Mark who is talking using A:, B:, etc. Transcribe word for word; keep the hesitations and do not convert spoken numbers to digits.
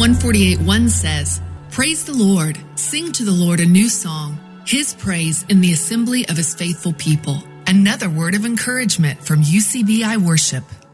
A: one forty-eight one says, "Praise the Lord, sing to the Lord a new song, his praise in the assembly of his faithful people." Another word of encouragement from U C B I Worship.